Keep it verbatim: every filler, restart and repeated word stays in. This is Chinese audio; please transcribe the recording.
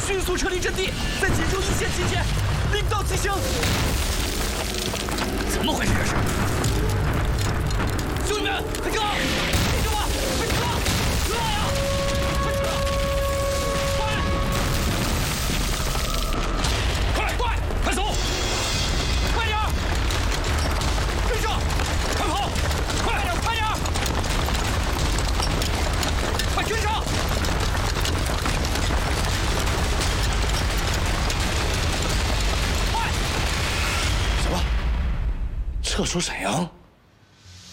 迅速撤离阵地，在解救一线期间，领导急行。怎么回事？这是？兄弟们，快撤！记住我，快撤！撤呀！快撤！快！快快快走！快点！跟上！快跑！快点！快点！快跟上！快！什么？撤出沈阳？